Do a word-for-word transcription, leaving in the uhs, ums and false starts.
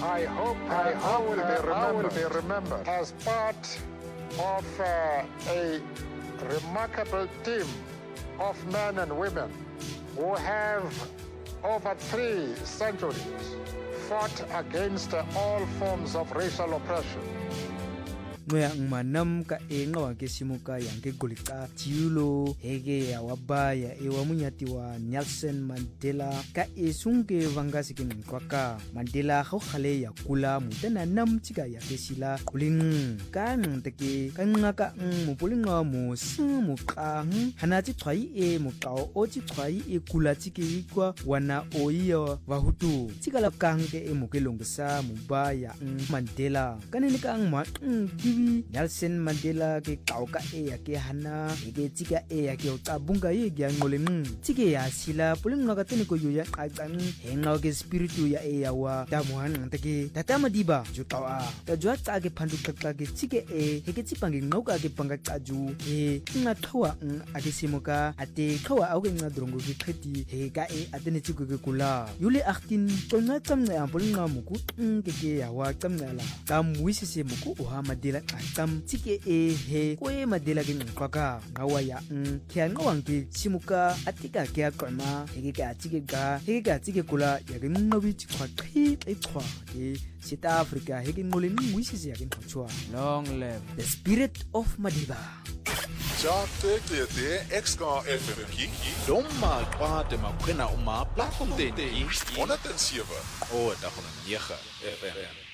I hope I, I, will, be I will be remembered as part of uh, a remarkable team of men and women who have over three centuries fought against all forms of racial oppression. Ngoya ngmanam ka enga wa ke simuka yang ke golika tiulo hege ya wabaya e wa munyati wa Nelson Mandela ka esunge vangasi ke nkwaka Mandela go khale ya kula mutana nam tsika ya ke sila kuling ka nteke ka ngaka mo polinga mo simu ka hana tsi tshwai e mo kao o tsi tshwai e kula tsike kwa wana oiya wa hutu tsika la kange e mo ke longsa mubaya Mandela kanene ka ngma Nelson Mandela ke kauka e ya ke hana ke tsika e ya ke utabunga ye ya ngoleng tsike ya sila pulinga ka tene ko yo ya qaqang henga ke spiritu ya e ya wa tamuhan ntake tatama diba jutawa ta jwa tsa ke phandu qaqqa ke tsike e ke tsipange ngoka ke panga qaju e nga thowa a ke simoka ate thowa a ke nga drongo ke kheti he ka e atene tsiko ke kula yule eighteen tsona tsamna ya pulinga muku ke ke ya wa tsamnala ka muisi se muku o ha Mandela Tam tike e he kwe Mandela ke nqaka ngawa ya n kya ngawang ke simuka atika ke aqama he ke atike ga he ke atike kula ya ke ngobi tshwa qhi exwa ke South Africa he ke ngole ngwisise ya ke nqachwa long live the spirit of Madiba. Ja te te extra F M kiki domma kwate makwena uma platform te honderd en sewe o da negen F M